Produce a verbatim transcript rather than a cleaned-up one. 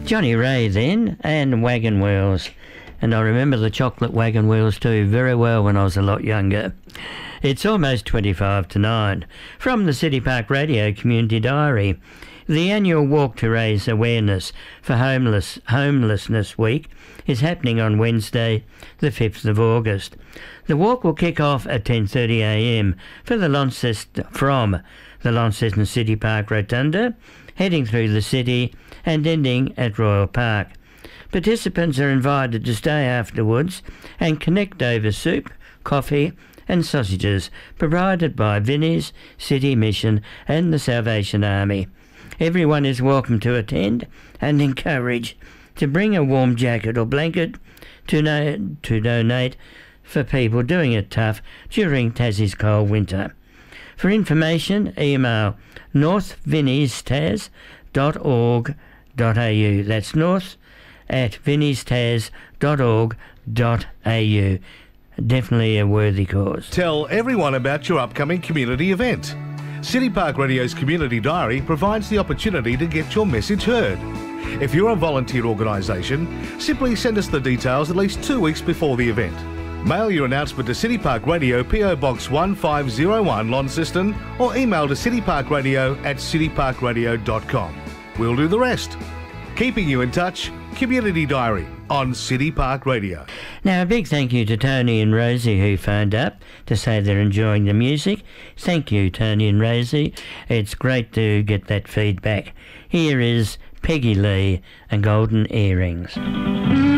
Johnny Ray then, and Wagon Wheels. And I remember the chocolate wagon wheels too very well when I was a lot younger. It's almost twenty-five to nine. From the City Park Radio Community Diary, the annual walk to raise awareness for homeless Homelessness Week is happening on Wednesday, the fifth of August. The walk will kick off at ten thirty a m for the Launceston, from the Launceston City Park Rotunda, heading through the city and ending at Royal Park. Participants are invited to stay afterwards and connect over soup, coffee and sausages provided by Vinnie's, City Mission and the Salvation Army. Everyone is welcome to attend and encouraged to bring a warm jacket or blanket to, no, to donate for people doing it tough during Tassie's cold winter. For information, email northvinniestas dot org dot a u. That's north at vinniestas dot org dot a u. Definitely a worthy cause. Tell everyone about your upcoming community event. City Park Radio's Community Diary provides the opportunity to get your message heard. If you're a volunteer organisation, simply send us the details at least two weeks before the event. Mail your announcement to City Park Radio, P O Box one five zero one, Launceston, or email to cityparkradio at cityparkradio dot com. We'll do the rest. Keeping you in touch, Community Diary on City Park Radio. Now, a big thank you to Tony and Rosie who phoned up to say they're enjoying the music. Thank you, Tony and Rosie. It's great to get that feedback. Here is Peggy Lee and Golden Earrings.